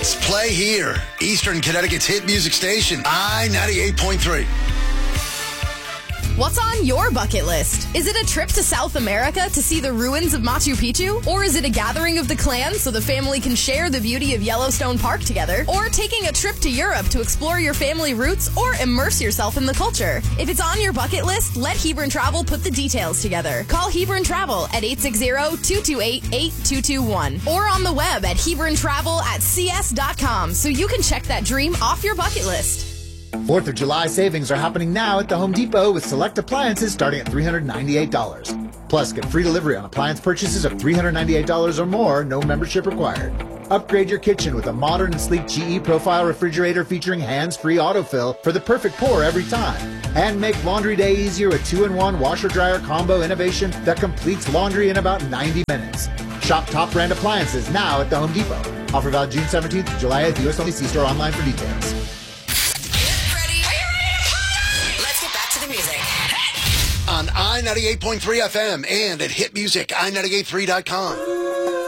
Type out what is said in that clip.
Let's play here. Eastern Connecticut's hit music station, I-98.3. What's on your bucket list? Is it a trip to South America to see the ruins of Machu Picchu? Or is it a gathering of the clans so the family can share the beauty of Yellowstone Park together? Or taking a trip to Europe to explore your family roots or immerse yourself in the culture? If it's on your bucket list, let Hebron Travel put the details together. Call Hebron Travel at 860-228-8221 or on the web at hebrontravel@cs.com so you can check that dream off your bucket list. 4th of July savings are happening now at the Home Depot with select appliances starting at $398. Plus, get free delivery on appliance purchases of $398 or more, no membership required. Upgrade your kitchen with a modern and sleek GE Profile refrigerator featuring hands-free autofill for the perfect pour every time. And make laundry day easier with 2-in-1 washer-dryer combo innovation that completes laundry in about 90 minutes. Shop top brand appliances now at the Home Depot. Offer valid June 17th to July 8th. US only. See store online for details. On I-98.3 FM and at hitmusicI983.com.